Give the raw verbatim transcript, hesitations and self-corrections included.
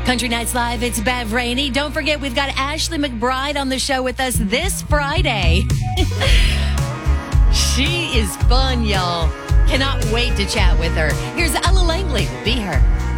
Country Nights Live, it's Bev Rainey. Don't forget, we've got Ashley McBride on the show with us this Friday. She is fun, y'all. Cannot wait to chat with her. Here's Ella Langley. Be Her.